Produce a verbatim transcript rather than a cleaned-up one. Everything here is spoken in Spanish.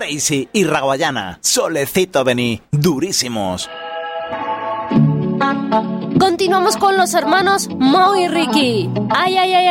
Crazy y Raguayana. Solecito vení, durísimos. Continuamos con los hermanos Mo y Ricky. Ay, ay, ay.